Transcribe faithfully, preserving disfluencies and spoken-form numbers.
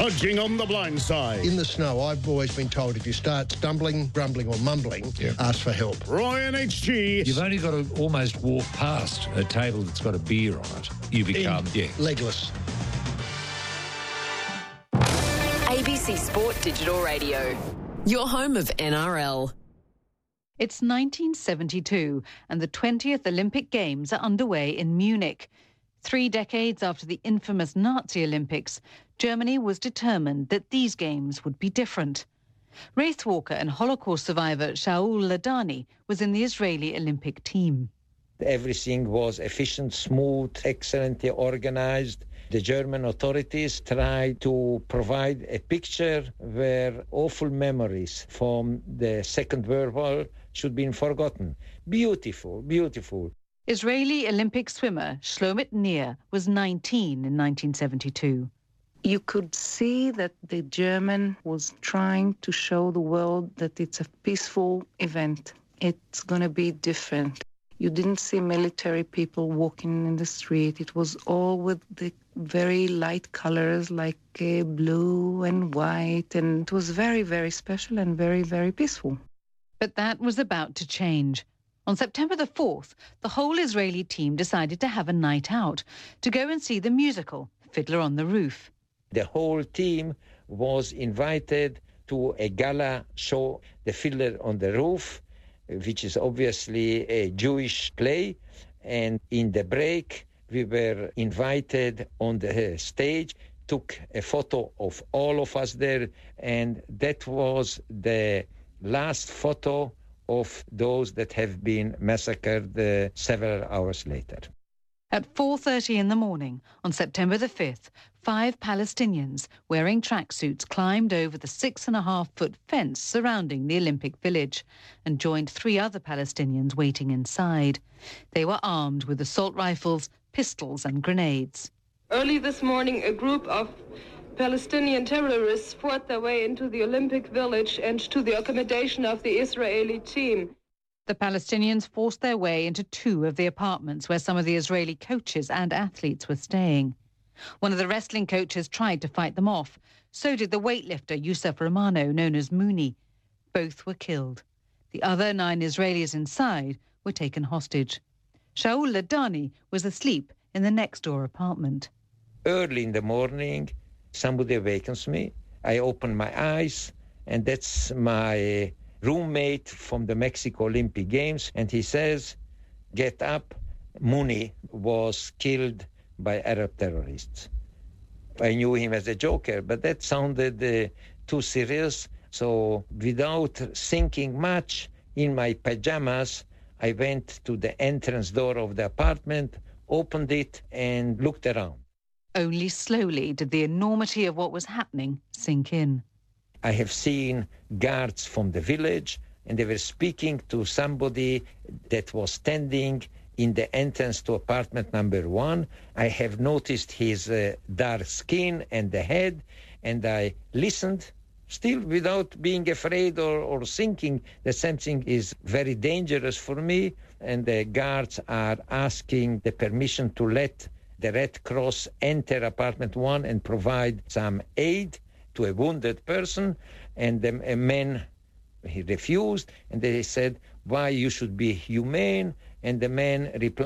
Nudging on the blind side. In the snow, I've always been told if you start stumbling, grumbling or mumbling, yeah. ask for help. Roy and H G. You've only got to almost walk past a table that's got a beer on it. You become, In, yeah. legless. A B C Sport Digital Radio, your home of N R L. It's nineteen seventy-two and the twentieth Olympic Games are underway in Munich. Three decades after the infamous Nazi Olympics, Germany was determined that these games would be different. Race walker and Holocaust survivor Shaul Ladani was in the Israeli Olympic team. Everything was efficient, smooth, excellently organized. The German authorities tried to provide a picture where awful memories from the Second World War should be forgotten. Beautiful, beautiful. Israeli Olympic swimmer Shlomit Nir was nineteen in nineteen seventy-two. You could see that the German was trying to show the world that it's a peaceful event. It's going to be different. You didn't see military people walking in the street. It was all with the very light colors like uh, blue and white. And it was very, very special and very, very peaceful. But that was about to change. On September the fourth, the whole Israeli team decided to have a night out to go and see the musical Fiddler on the Roof. The whole team was invited to a gala show, The Fiddler on the Roof, which is obviously a Jewish play. And in the break, we were invited on the stage, took a photo of all of us there, and that was the last photo of those that have been massacred uh, several hours later. At four thirty in the morning on September the fifth, five Palestinians wearing tracksuits climbed over the six and a half foot fence surrounding the Olympic Village and joined three other Palestinians waiting inside. They were armed with assault rifles, pistols and grenades. Early this morning, a group of Palestinian terrorists fought their way into the Olympic Village and to the accommodation of the Israeli team. The Palestinians forced their way into two of the apartments where some of the Israeli coaches and athletes were staying. One of the wrestling coaches tried to fight them off. So did the weightlifter Yusuf Romano, known as Mooney. Both were killed. The other nine Israelis inside were taken hostage. Shaul Ladani was asleep in the next-door apartment. Early in the morning, somebody awakens me. I open my eyes, and that's my roommate from the Mexico Olympic Games, and he says, "Get up, Mooney was killed by Arab terrorists." I knew him as a joker, but that sounded uh, too serious. So without thinking much, in my pajamas, I went to the entrance door of the apartment, opened it, and looked around. Only slowly did the enormity of what was happening sink in. I have seen guards from the village, and they were speaking to somebody that was standing in the entrance to apartment number one. I have noticed his uh, dark skin and the head, and I listened, still without being afraid or, or thinking that something is very dangerous for me. And the guards are asking the permission to let the Red Cross enter apartment one and provide some aid to a wounded person. And the a man, he refused, and they said, "Why you should be humane?" And the man replied,